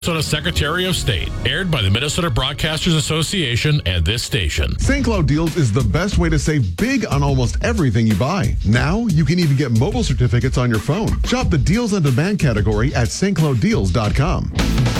Minnesota Secretary of State, aired by the Minnesota Broadcasters Association and this station. St. Cloud Deals is the best way to save big on almost everything you buy. Now, you can even get mobile certificates on your phone. Shop the Deals on Demand category at stclouddeals.com.